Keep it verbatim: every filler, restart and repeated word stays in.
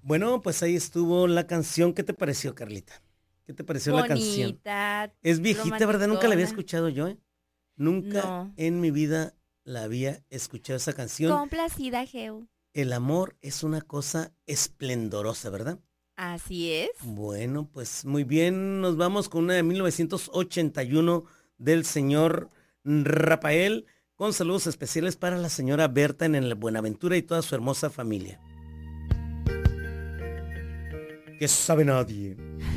Bueno, pues ahí estuvo la canción. ¿Qué te pareció, Carlita? ¿Qué te pareció la canción? Bonita, Es viejita, ¿verdad? Nunca la había romanticona. escuchado yo, ¿eh? Nunca No. en mi vida la había escuchado esa canción. Complacida, Geo. El amor es una cosa esplendorosa, ¿verdad? Así es. Bueno, pues muy bien, nos vamos con una de mil novecientos ochenta y uno del señor Rafael, con saludos especiales para la señora Berta en el Buenaventura y toda su hermosa familia. Que sabe nadie.